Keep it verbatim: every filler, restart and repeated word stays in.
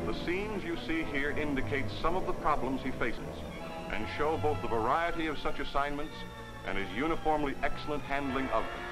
The scenes you see here indicate some of the problems he faces and show both the variety of such assignments and his uniformly excellent handling of them.